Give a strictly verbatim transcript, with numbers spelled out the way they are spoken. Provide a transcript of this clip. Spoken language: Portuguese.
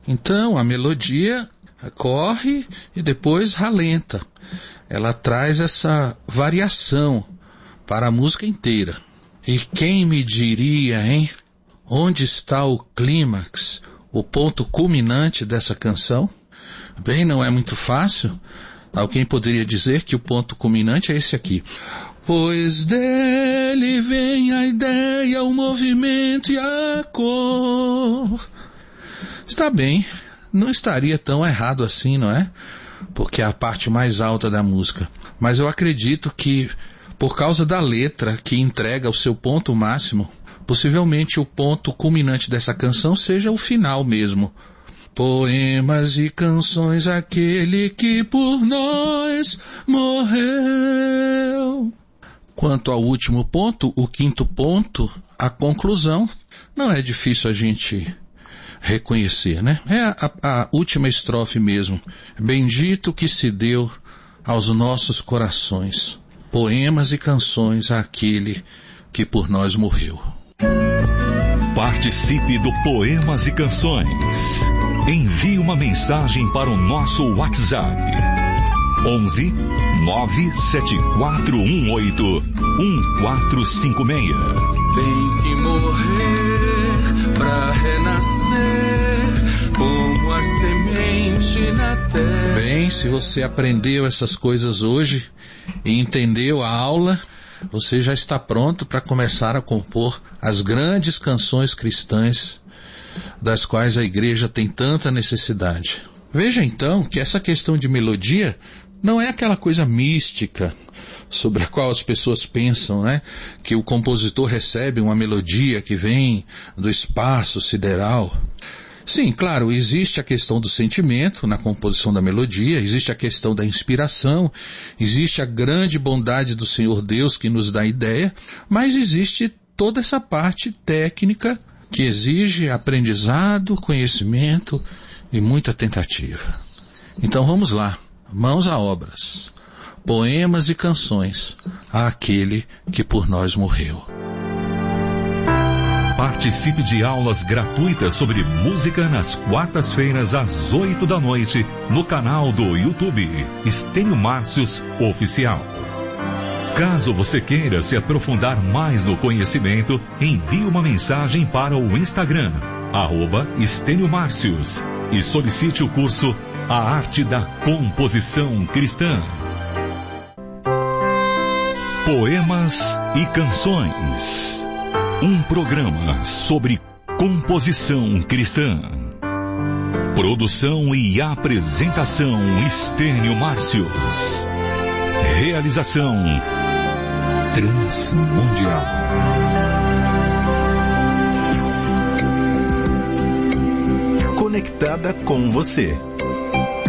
Então a melodia corre e depois ralenta. Ela traz essa variação para a música inteira. E quem me diria, hein? Onde está o clímax, o ponto culminante dessa canção? Bem, não é muito fácil. Alguém poderia dizer que o ponto culminante é esse aqui. Pois dele vem a ideia, o movimento e a cor. Está bem, não estaria tão errado assim, não é? Porque é a parte mais alta da música. Mas eu acredito que, por causa da letra que entrega o seu ponto máximo, possivelmente o ponto culminante dessa canção seja o final mesmo. Poemas e canções, aquele que por nós morreu. Quanto ao último ponto, o quinto ponto, a conclusão, não é difícil a gente reconhecer, né? É a, a última estrofe mesmo. Bendito que se deu aos nossos corações. Poemas e canções, àquele que por nós morreu. Participe do Poemas e Canções. Envie uma mensagem para o nosso WhatsApp. onze nove sete quatro um oito um quatro cinco seis. Tem que morrer pra renascer como a semente na terra. Bem, se você aprendeu essas coisas hoje e entendeu a aula, você já está pronto para começar a compor as grandes canções cristãs das quais a igreja tem tanta necessidade. Veja então que essa questão de melodia não é aquela coisa mística sobre a qual as pessoas pensam, né? Que o compositor recebe uma melodia que vem do espaço sideral. Sim, claro, existe a questão do sentimento na composição da melodia, existe a questão da inspiração, existe a grande bondade do Senhor Deus que nos dá a ideia, mas existe toda essa parte técnica que exige aprendizado, conhecimento e muita tentativa. Então vamos lá, mãos a obras, poemas e canções àquele que por nós morreu. Participe de aulas gratuitas sobre música nas quartas-feiras às oito da noite no canal do YouTube Estênio Márcios Oficial. Caso você queira se aprofundar mais no conhecimento, envie uma mensagem para o Instagram, arroba Estênio Márcios, e solicite o curso A Arte da Composição Cristã. Poemas e Canções. Um programa sobre composição cristã. Produção e apresentação Estênio Márcios. Realização Transmundial. Conectada com você.